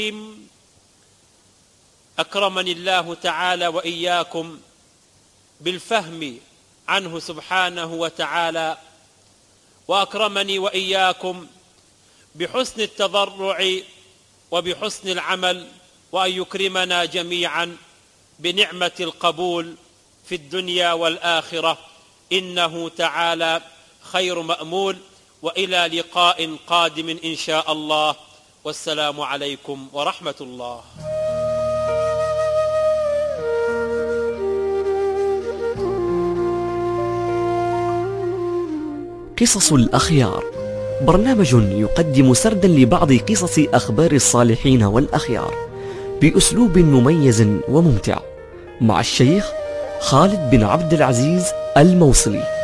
أكرمني الله تعالى وإياكم بالفهم عنه سبحانه وتعالى، وأكرمني وإياكم بحسن التضرع وبحسن العمل، وأن يكرمنا جميعا بنعمة القبول في الدنيا والآخرة، إنه تعالى خير مأمول. وإلى لقاء قادم إن شاء الله، والسلام عليكم ورحمة الله. قصص الأخيار، برنامج يقدم سردا لبعض قصص أخبار الصالحين والأخيار بأسلوب مميز وممتع، مع الشيخ خالد بن عبد العزيز الموصلي.